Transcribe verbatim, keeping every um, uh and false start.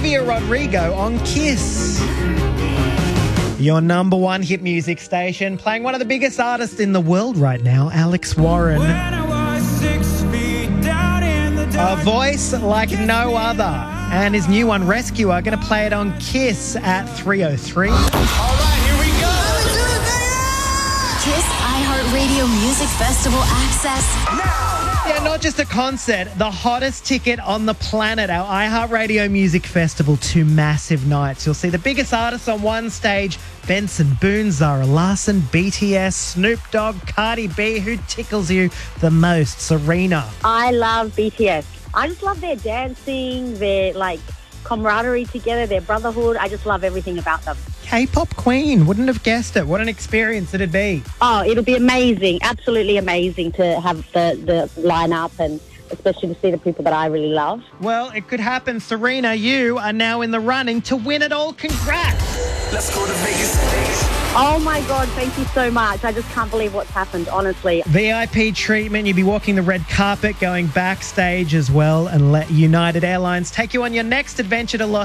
Olivia Rodrigo on Kiss. Your number one hit music station, playing one of the biggest artists in the world right now, Alex Warren. A voice like no other. And his new one, Rescuer, going to play it on Kiss at three oh three. All right, here we go. Kiss iHeartRadio Music Festival access Now. Yeah, not just a concert, the hottest ticket on the planet, our iHeartRadio Music Festival, two massive nights. You'll see the biggest artists on one stage, Benson Boone, Zara Larsson, B T S, Snoop Dogg, Cardi B. Who tickles you the most? Serena. I love B T S. I just love their dancing, their like camaraderie together, their brotherhood. I just love everything about them. K-pop queen. Wouldn't have guessed it. What an experience it'd be. Oh, it'll be amazing. Absolutely amazing to have the, the lineup and especially to see the people that I really love. Well, it could happen. Serena, you are now in the running to win it all. Congrats. Let's go to Vegas. Oh my God, thank you so much. I just can't believe what's happened, honestly. V I P treatment. You'll be walking the red carpet, going backstage as well, and let United Airlines take you on your next adventure to Los